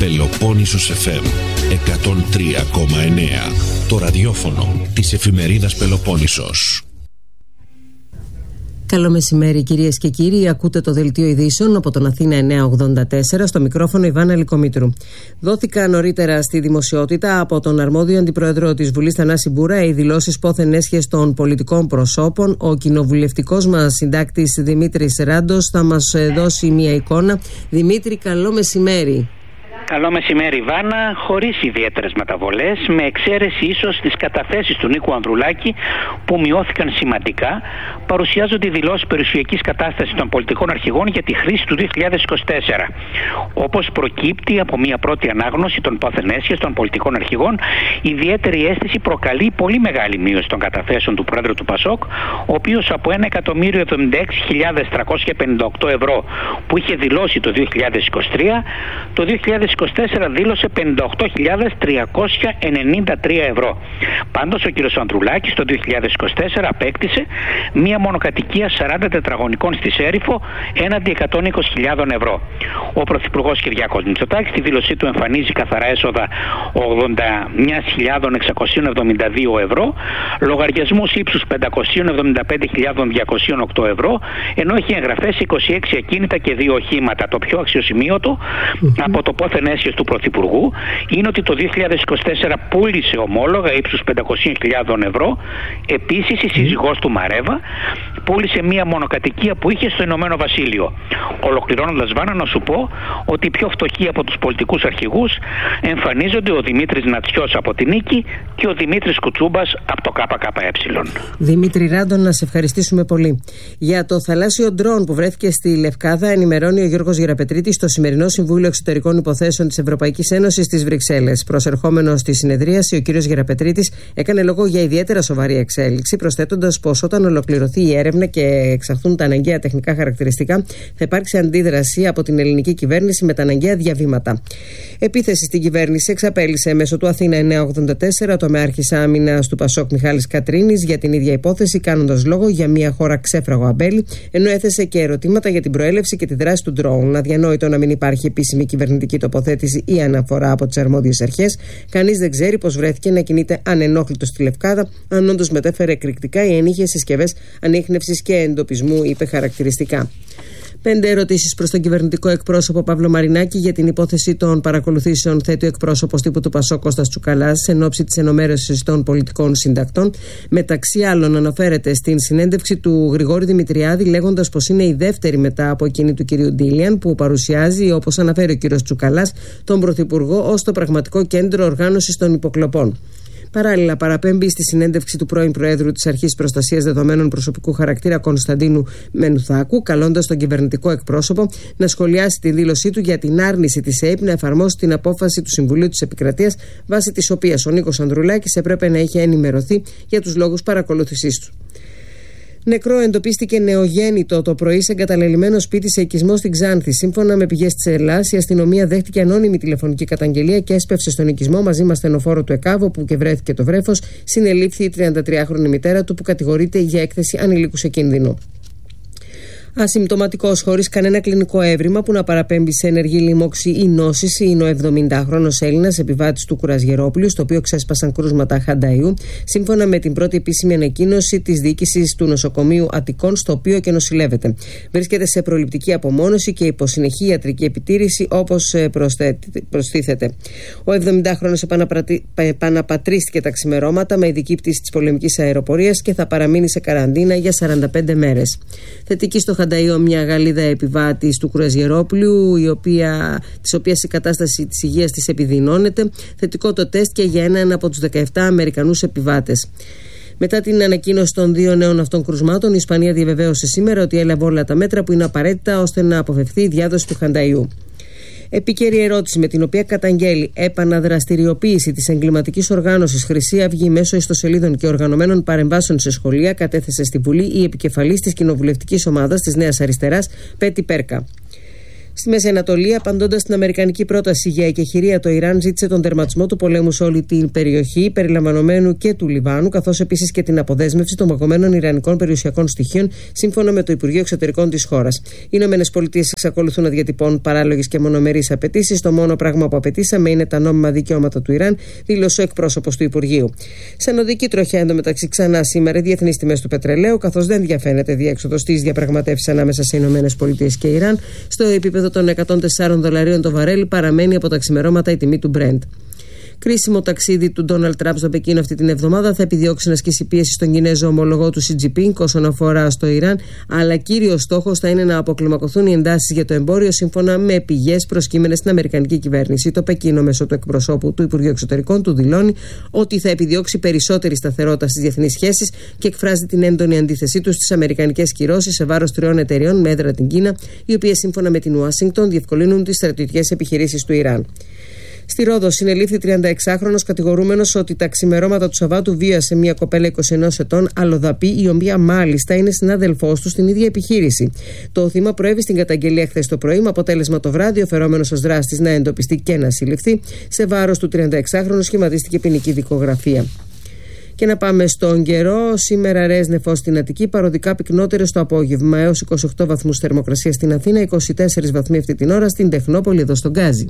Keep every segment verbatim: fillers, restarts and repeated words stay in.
Πελοπόννησος εφ εμ εκατόν τρία κόμμα εννέα, το ραδιόφωνο της εφημερίδας Πελοπόννησος. Καλό μεσημέρι κυρίες και κύριοι, ακούτε το δελτίο ειδήσεων από τον Αθήνα εννιακόσια ογδόντα τέσσερα, στο μικρόφωνο Ιβάνα Λικομήτρου. Δόθηκαν νωρίτερα στη δημοσιότητα από τον αρμόδιο αντιπρόεδρο της Βουλής Θανάση Μπούρα οι δηλώσεις πόθεν έσχες των πολιτικών προσώπων. Ο κοινοβουλευτικός μας συντάκτης Δημήτρης Ράντος θα μας δώσει μια εικόνα. Δημήτρη, καλό μεσημέρι. Καλό μεσημέρι, Βάνα, χωρίς ιδιαίτερες μεταβολές, με εξαίρεση ίσως τις καταθέσεις του Νίκου Ανδρουλάκη που μειώθηκαν σημαντικά, παρουσιάζονται οι δηλώσεις περιουσιακής κατάστασης των πολιτικών αρχηγών για τη χρήση του δύο χιλιάδες είκοσι τέσσερα. Όπως προκύπτει από μια πρώτη ανάγνωση των πόθεν έσχες των πολιτικών αρχηγών, ιδιαίτερη αίσθηση προκαλεί πολύ μεγάλη μείωση των καταθέσεων του πρόεδρου του Πασόκ, ο οποίος από ένα εκατομμύριο εβδομήντα έξι χιλιάδες τριακόσια πενήντα οκτώ ευρώ που είχε δηλώσει το δύο χιλιάδες είκοσι τρία, το δύο χιλιάδες είκοσι τέσσερα δήλωσε πενήντα οκτώ χιλιάδες τριακόσια ενενήντα τρία ευρώ. Πάντως ο κ. Ανδρουλάκης το δύο χιλιάδες είκοσι τέσσερα απέκτησε μία μονοκατοικία σαράντα τετραγωνικών στη Σέριφο έναντι εκατόν είκοσι χιλιάδες ευρώ. Ο Πρωθυπουργός Κυριάκος Μητσοτάκης στη δήλωσή του εμφανίζει καθαρά έσοδα ογδόντα μια χιλιάδες εξακόσια εβδομήντα δύο ευρώ, λογαριασμούς ύψους πεντακόσια εβδομήντα πέντε χιλιάδες διακόσια οκτώ ευρώ, ενώ έχει εγγραφές είκοσι έξι ακίνητα και δύο οχήματα. Το πιο αξιοσημείωτο mm-hmm. από το πόθεν έσχες του Πρωθυπουργού είναι ότι το δύο χιλιάδες είκοσι τέσσερα πούλησε ομόλογα ύψους πεντακόσιες χιλιάδες ευρώ. Επίσης η σύζυγός του Μαρέβα πούλησε μία μονοκατοικία που είχε στο Ηνωμένο Βασίλειο. Ολοκληρώνοντας, Βάνα, να σου πω ότι οι πιο φτωχοί από τους πολιτικούς αρχηγούς εμφανίζονται ο Δημήτρης Νατσιός από την Νίκη και ο Δημήτρης Κουτσούμπας από το ΚΚΕ. Δημήτρη Ράντο, να σε ευχαριστήσουμε πολύ. Για το θαλάσσιο ντρόν που βρέθηκε στη Λευκάδα ενημερώνει ο Γιώργος Γεραπετρίτης στο σημερινό Συμβούλιο Εξωτερικών Υποθέσεων της Ευρωπαϊκής Ένωσης στις Βρυξέλλες. Προσερχόμενος στη συνεδρίαση, ο κ. Γεραπετρίτης έκανε λόγο για ιδιαίτερα σοβαρή εξέλιξη, προσθέτοντας πως όταν ολοκληρωθεί η έρευνα και εξαχθούν τα αναγκαία τεχνικά χαρακτηριστικά, θα υπάρξει αντίδραση από την ελληνική κυβέρνηση με τα αναγκαία διαβήματα. Επίθεση στην κυβέρνηση εξαπέλυσε μέσω του Αθήνα εννιακόσια ογδόντα τέσσερα ο τομεάρχης άμυνας του Πασόκ Μιχάλης Κατρίνης για την ίδια υπόθεση, κάνοντας λόγο για μια χώρα ξέφραγο αμπέλι, ενώ έθεσε και ερωτήματα για την προέλευση και τη δράση του ντρόουν. Αδιανόητο να μην υπάρχει επίσημη κυβερνητική τοποθέτηση ή αναφορά από τις αρμόδιες αρχές. Κανείς δεν ξέρει πώς βρέθηκε να κινείται ανενόχλητο στη Λευκάδα, αν όντως μετέφερε εκρηκτικά ή ενείχε συσκευές ανίχνευσης και εντοπισμού, είπε χαρακτηριστικά. Πέντε ερωτήσεις προς τον κυβερνητικό εκπρόσωπο Παύλο Μαρινάκη για την υπόθεση των παρακολουθήσεων θέτει ο εκπρόσωπος τύπου του Πασόκ Κώστας Τσουκαλάς εν ώψη της ενημέρωσης των πολιτικών συντακτών. Μεταξύ άλλων, αναφέρεται στην συνέντευξη του Γρηγόρη Δημητριάδη, λέγοντας πως είναι η δεύτερη μετά από εκείνη του κυρίου Ντίλιαν, που παρουσιάζει, όπως αναφέρει ο κύριος Τσουκαλάς, τον Πρωθυπουργό ως το πραγματικό κέντρο οργάνωσης των υποκλοπών. Παράλληλα, παραπέμπει στη συνέντευξη του πρώην Προέδρου της Αρχής Προστασίας Δεδομένων Προσωπικού Χαρακτήρα Κωνσταντίνου Μενουθάκου, καλώντας τον κυβερνητικό εκπρόσωπο να σχολιάσει τη δήλωσή του για την άρνηση της ΕΕΠ να εφαρμόσει την απόφαση του Συμβουλίου της Επικρατείας, βάσει της οποίας ο Νίκος Ανδρουλάκης έπρεπε να είχε ενημερωθεί για τους λόγους παρακολούθησής του. Νεκρό εντοπίστηκε νεογέννητο το πρωί σε εγκαταλελειμμένο σπίτι σε οικισμό στην Ξάνθη. Σύμφωνα με πηγές της ΕΛΑΣ, η αστυνομία δέχτηκε ανώνυμη τηλεφωνική καταγγελία και έσπευσε στον οικισμό μαζί με ασθενοφόρο του ΕΚΑΒ, όπου και βρέθηκε το βρέφος. Συνελήφθη η τριαντατριάχρονη μητέρα του, που κατηγορείται για έκθεση ανηλίκου σε κίνδυνο. Ασυμπτωματικός, χωρίς κανένα κλινικό έβριμα που να παραπέμπει σε ενεργή λοιμώξη ή νόσηση, είναι ο εβδομηντάχρονος Έλληνας επιβάτης του Κουραζιερόπουλου, στο οποίο ξέσπασαν κρούσματα χανταΐου, σύμφωνα με την πρώτη επίσημη ανακοίνωση της διοίκησης του νοσοκομείου Αττικών, στο οποίο και νοσηλεύεται. Βρίσκεται σε προληπτική απομόνωση και υποσυνεχή ιατρική επιτήρηση, όπως προστίθεται. Ο εβδομηντάχρονος επαναπατρίστηκε τα ξημερώματα με ειδική πτήση της πολεμικής αεροπορίας και θα παραμείνει σε καραντίνα για σαράντα πέντε μέρες. Θετική στο Χανταΐο μια Γαλλίδα επιβάτης του Κουραζιερόπουλου, η οποία, της οποίας η κατάσταση της υγείας της επιδεινώνεται. Θετικό το τεστ και για έναν από τους δεκαεπτά Αμερικανούς επιβάτες. Μετά την ανακοίνωση των δύο νέων αυτών κρουσμάτων, η Ισπανία διαβεβαίωσε σήμερα ότι έλαβε όλα τα μέτρα που είναι απαραίτητα ώστε να αποφευθεί η διάδοση του Χανταΐου. Επίκαιρη ερώτηση με την οποία καταγγέλει επαναδραστηριοποίηση της εγκληματικής οργάνωσης Χρυσή Αυγή μέσω ιστοσελίδων και οργανωμένων παρεμβάσεων σε σχολεία, κατέθεσε στη Βουλή η επικεφαλής της κοινοβουλευτικής ομάδας της Νέας Αριστεράς, Πέτη Πέρκα. Στη Μέση Ανατολή, απαντώντας στην αμερικανική πρόταση για εκεχηρία, το Ιράν ζήτησε τον τερματισμό του πολέμου σε όλη την περιοχή, περιλαμβανομένου και του Λιβάνου, καθώς επίσης και την αποδέσμευση των παγωμένων ιρανικών περιουσιακών στοιχείων, σύμφωνα με το Υπουργείο Εξωτερικών της χώρας. Οι Ηνωμένες Πολιτείες εξακολουθούν να διατυπώνουν παράλογες και μονομερείς απαιτήσεις. Το μόνο πράγμα που απαιτήσαμε είναι τα νόμιμα δικαιώματα του Ιράν, δήλωσε ο εκπρόσωπος του Υπουργείου. Σαν οδική τροχιά εντωμεταξύ ξανά σήμερα οι διεθνείς τιμές του πετρελαίου, καθώς δεν διαφαίνεται διέξοδο στις διαπραγματεύσεις ανάμεσα σε Ηνωμένες Πολιτείες και Ιράν. Στο επίπεδο των εκατόν τεσσάρων δολαρίων το βαρέλι παραμένει από τα ξημερώματα η τιμή του Brent. Κρίσιμο ταξίδι του Ντόναλντ Τραμπ στο Πεκίνο αυτή την εβδομάδα θα επιδιώξει να ασκήσει πίεση στον Κινέζο ομολογό του Σι Τζινπίνγκ όσον αφορά στο Ιράν, αλλά κύριος στόχος θα είναι να αποκλιμακωθούν οι εντάσεις για το εμπόριο, σύμφωνα με πηγές προσκύμενες στην Αμερικανική κυβέρνηση. Το Πεκίνο, μέσω του εκπροσώπου του Υπουργείου Εξωτερικών του, δηλώνει ότι θα επιδιώξει περισσότερη σταθερότητα στις διεθνείς σχέσεις και εκφράζει την έντονη αντίθεσή του στις αμερικανικές κυρώσεις σε βάρος τριών εταιριών με έδρα την Κίνα, οι οποίες σύμφωνα με την Ουάσιγκτον διευκολύνουν τις στρατιωτικές επιχειρήσεις του Ιράν. Στη Ρόδο συνελήφθη τριανταεξάχρονος κατηγορούμενος ότι τα ξημερώματα του Σαββάτου βίασε μια κοπέλα είκοσι ενός ετών, αλλοδαπή, η οποία μάλιστα είναι συνάδελφός του στην ίδια επιχείρηση. Το θύμα προέβη στην καταγγελία χθες το πρωί, με αποτέλεσμα το βράδυ ο φερόμενος ως δράστης να εντοπιστεί και να συλληφθεί. Σε βάρος του τριανταεξάχρονου σχηματίστηκε ποινική δικογραφία. Και να πάμε στον καιρό. Σήμερα ρέες νεφός στην Αττική, παροδικά πυκνότερο στο απόγευμα, έως είκοσι οκτώ βαθμούς θερμοκρασία στην Αθήνα, είκοσι τέσσερις βαθμοί αυτή την ώρα στην Τεχνόπολη, εδώ στον Γκάζι.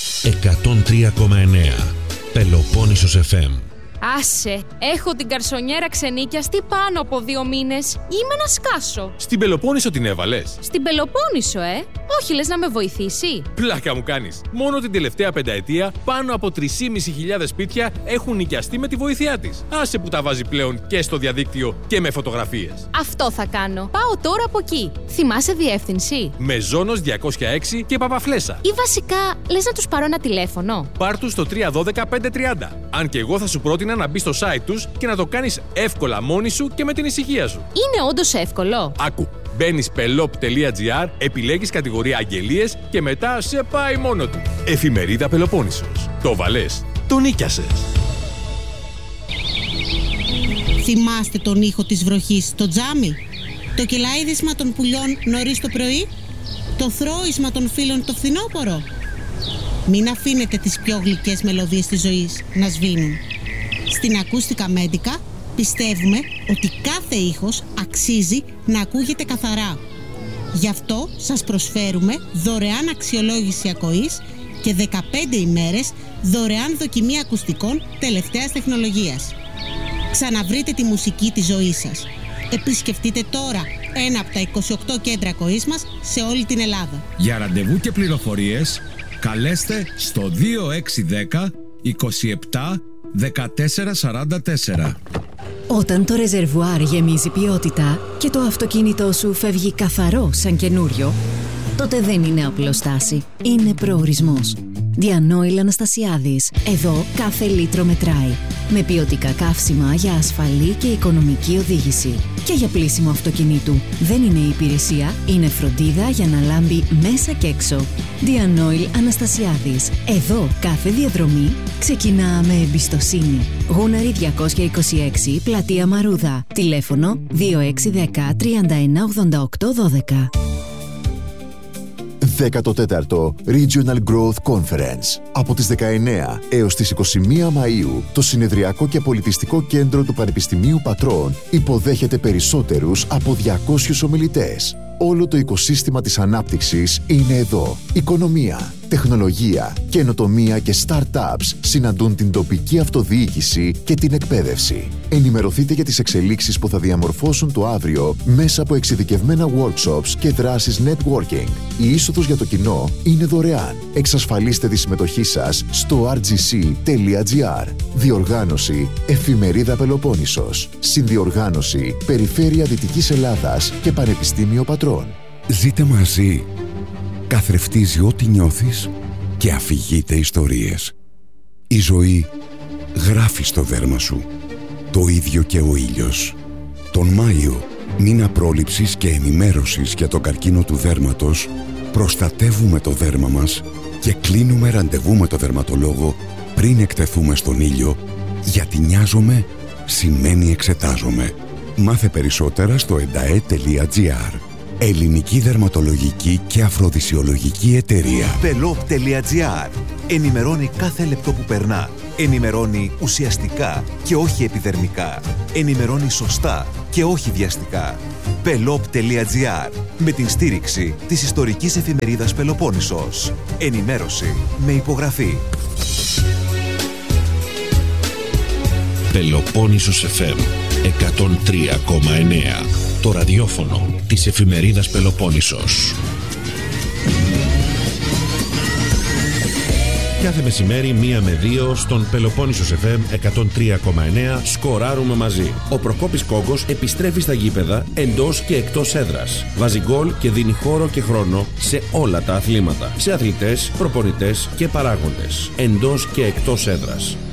εκατόν τρία κόμμα εννέα Πελοπόννησος εφ εμ. Άσε, έχω την καρσονιέρα ξενίκιαστη πάνω από δύο μήνες. Είμαι να σκάσω. Στην Πελοπόννησο την έβαλες? Στην Πελοπόννησο, ε. Όχι, λες να με βοηθήσει? Πλάκα μου κάνεις. Μόνο την τελευταία πενταετία πάνω από τρεις χιλιάδες πεντακόσια σπίτια έχουν νοικιαστεί με τη βοήθειά της. Άσε που τα βάζει πλέον και στο διαδίκτυο και με φωτογραφίες. Αυτό θα κάνω. Πάω τώρα από εκεί. Θυμάσαι διεύθυνση? Μεζόνος διακόσια έξι και Παπαφλέσσα. Ή βασικά, λες να τους πάρω ένα τηλέφωνο? Πάρ' τους στο τρία ένα δύο πέντε τριάντα. Αν και εγώ θα σου πρότεινα να μπεις στο site τους και να το κάνεις εύκολα μόνη σου και με την ησυχία σου. Είναι όντως εύκολο? Άκου. Μπαίνεις πελόπ τελεία τζι άρ, επιλέγεις κατηγορία αγγελίες και μετά σε πάει μόνο του. Εφημερίδα Πελοπόννησος. Το βαλές, το νίκιασες. Θυμάστε τον ήχο της βροχής στο τζάμι? Το κελαίδισμα των πουλιών νωρίς το πρωί? Το θρώισμα των φίλων το φθινόπωρο? Μην αφήνετε τις πιο γλυκές μελωδίες της ζωής να σβήνουν. Στην Ακούστικα Μέντικα πιστεύουμε ότι κάθε ήχος αξίζει να ακούγεται καθαρά. Γι' αυτό σας προσφέρουμε δωρεάν αξιολόγηση ακοής και δεκαπέντε ημέρες δωρεάν δοκιμή ακουστικών τελευταίας τεχνολογίας. Ξαναβρείτε τη μουσική της ζωής σας. Επισκεφτείτε τώρα ένα από τα είκοσι οκτώ κέντρα ακοής μας σε όλη την Ελλάδα. Για ραντεβού και πληροφορίες καλέστε στο δύο έξι ένα μηδέν είκοσι επτά δεκατέσσερα σαράντα τέσσερα. Όταν το ρεζερβουάρ γεμίζει ποιότητα και το αυτοκίνητό σου φεύγει καθαρό σαν καινούριο, τότε δεν είναι απλώς στάση, είναι προορισμός. Διανόηλ Αναστασιάδης. Εδώ κάθε λίτρο μετράει. Με ποιοτικά καύσιμα για ασφαλή και οικονομική οδήγηση. Και για πλύσιμο αυτοκινήτου. Δεν είναι υπηρεσία, είναι φροντίδα για να λάμπει μέσα και έξω. Διανόηλ Αναστασιάδης. Εδώ κάθε διαδρομή ξεκινά με εμπιστοσύνη. Γούναρη διακόσια είκοσι έξι, Πλατεία Μαρούδα. Τηλέφωνο δύο έξι ένα μηδέν τριάντα ένα ογδόντα οκτώ δώδεκα. δέκατο τέταρτο Regional Growth Conference. Από τις δεκαεννέα έως τις είκοσι μία Μαΐου, το Συνεδριακό και Πολιτιστικό Κέντρο του Πανεπιστημίου Πατρών υποδέχεται περισσότερους από διακόσιους ομιλητές. Όλο το οικοσύστημα της ανάπτυξης είναι εδώ. Οικονομία, τεχνολογία, καινοτομία και startups συναντούν την τοπική αυτοδιοίκηση και την εκπαίδευση. Ενημερωθείτε για τις εξελίξεις που θα διαμορφώσουν το αύριο μέσα από εξειδικευμένα workshops και δράσεις networking. Η είσοδος για το κοινό είναι δωρεάν. Εξασφαλίστε τη συμμετοχή σας στο αρ τζι σι τελεία τζι άρ. Διοργάνωση Εφημερίδα Πελοπόννησος. Συνδιοργάνωση Περιφέρεια Δυτικής Ελλάδας και Πανεπιστήμιο Πατρών. Ζείτε μαζί. Καθρεφτίζει ό,τι νιώθεις και αφηγείται ιστορίες. Η ζωή γράφει στο δέρμα σου. Το ίδιο και ο ήλιος. Τον Μάιο, μήνα πρόληψης και ενημέρωσης για το καρκίνο του δέρματος, προστατεύουμε το δέρμα μας και κλείνουμε ραντεβού με το δερματολόγο πριν εκτεθούμε στον ήλιο, γιατί νοιάζομαι σημαίνει εξετάζομαι. Μάθε περισσότερα στο εντα ε τελεία τζι άρ. Ελληνική δερματολογική και αφροδισιολογική εταιρεία. πελόπ τελεία τζι άρ. Ενημερώνει κάθε λεπτό που περνά. Ενημερώνει ουσιαστικά και όχι επιδερμικά. Ενημερώνει σωστά και όχι βιαστικά. πελόπ τελεία τζι άρ. Με την στήριξη της ιστορικής εφημερίδας Πελοπόννησος. Ενημέρωση με υπογραφή. Πελοπόννησος εφ εμ εκατόν τρία κόμμα εννέα. Το ραδιόφωνο της εφημερίδας Πελοπόννησος. Κάθε μεσημέρι μία με δύο στον Πελοπόννησος εφ εμ εκατόν τρία κόμμα εννέα σκοράρουμε μαζί. Ο Προκόπης Κόγκος επιστρέφει στα γήπεδα εντός και εκτός έδρας. Βάζει γκολ και δίνει χώρο και χρόνο σε όλα τα αθλήματα. Σε αθλητές, προπονητές και παράγοντες. Εντός και εκτός έδρας.